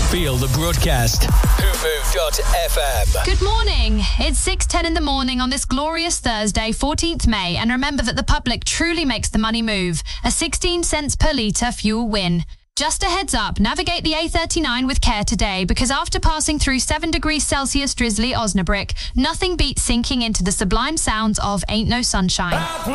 Feel the broadcast. Hoopoo.fm. Good morning. It's 6:10 in the morning on this glorious Thursday, 14th May, and remember that the public truly makes the money move. A 16 cents per litre fuel win. Just a heads up, navigate the A39 with care today, because after passing through 7 degrees Celsius drizzly Osnabrick, nothing beats sinking into the sublime sounds of Ain't No Sunshine.